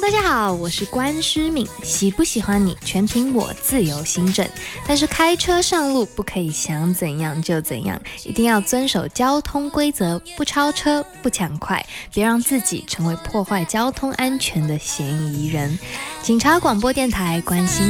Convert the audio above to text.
大家好，我是关诗敏，喜不喜欢你全凭我自由心证，但是开车上路不可以想怎样就怎样，一定要遵守交通规则，不超车，不抢快，别让自己成为破坏交通安全的嫌疑人。警察广播电台，关心